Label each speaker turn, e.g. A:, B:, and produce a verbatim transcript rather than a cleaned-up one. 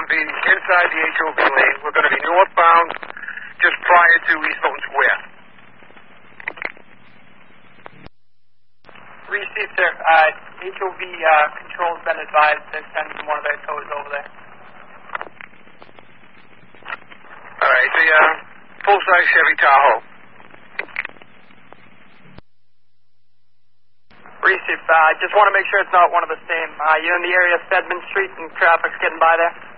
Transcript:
A: be inside the H O V lane. We're going to be northbound just prior to East Milton Square.
B: Received, sir. Uh, H O V uh, control's been advised to send one of their tows over there.
A: All right, the uh, full-size Chevy Tahoe.
B: Received. Uh, just want to make sure it's not one of the same. Uh, you're in the area of Stedman Street and traffic's getting by there?